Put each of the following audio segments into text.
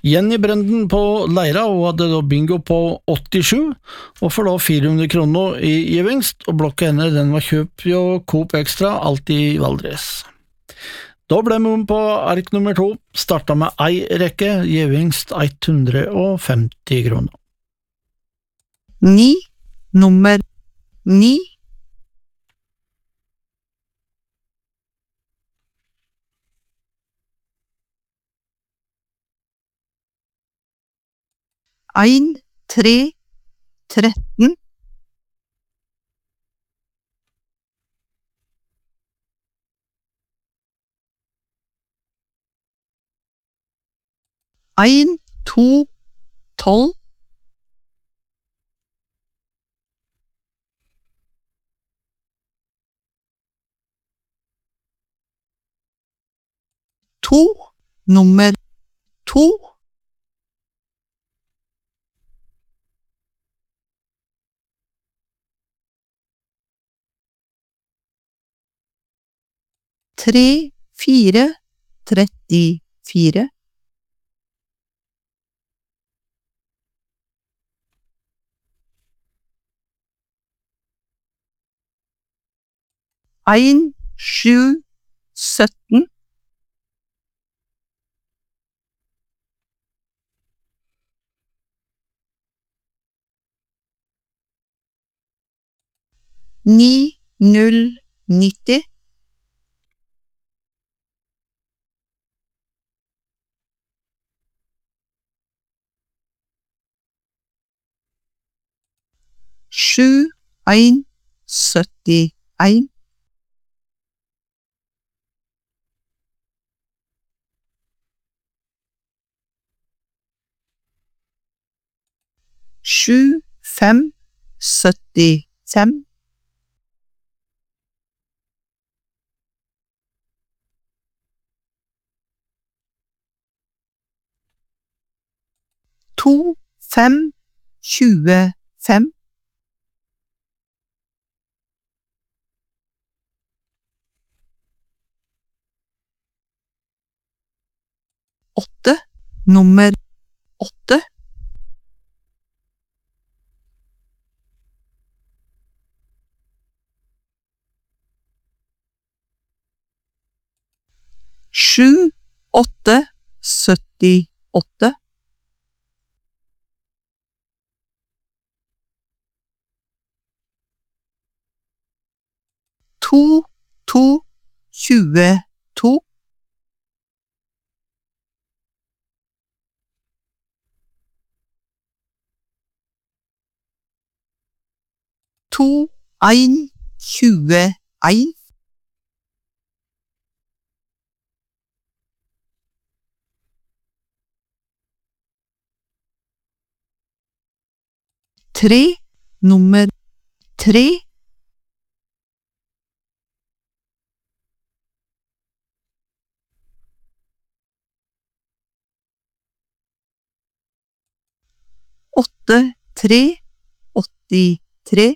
Jenny Brenden på Leira, hun hadde da bingo på 87, og får da 400 kroner i gevinst, og blokka henne den var kjøpt jo Coop Extra, alltid i Valdres. Da ble vi om på ark nummer 2, startet med ei rekke, gevinst 150 kroner. 9, nummer 9. Ein, 3, 13. Ein, 2, 12. To, nummer 2. Tre, 4, 34. Ein, 7, 17. Ni, 0, 90. Sju, 1, 71. Sju, 5, 75. To, 5, 25. Åtte, nummer 8. Sju, 8, 78. To, 2, 22. To, 1, 21. Tre, nummer 3. Åtte, 3, 83.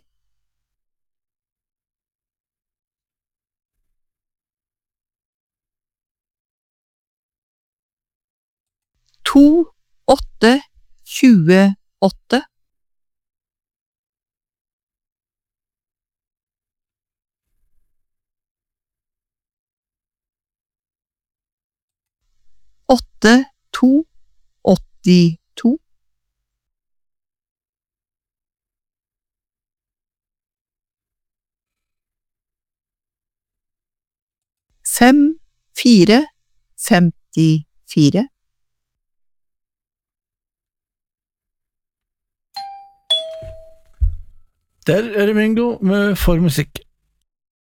To, 8, 28. Åtte, 2, 82. Fem, 4, 54. Der det bingo med for musikk.